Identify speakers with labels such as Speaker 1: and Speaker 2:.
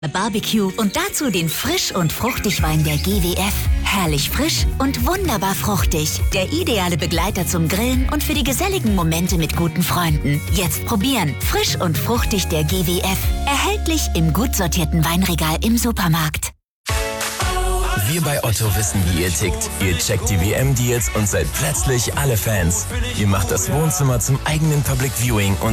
Speaker 1: Barbecue und dazu den frisch und fruchtig Wein der GWF. Herrlich frisch und wunderbar fruchtig. Der ideale Begleiter zum Grillen und für die geselligen Momente mit guten Freunden. Jetzt probieren. Frisch und fruchtig der GWF. Erhältlich im gut sortierten Weinregal im Supermarkt.
Speaker 2: Wir bei Otto wissen, wie ihr tickt. Ihr checkt die WM-Deals und seid plötzlich alle Fans. Ihr macht das Wohnzimmer zum eigenen Public Viewing und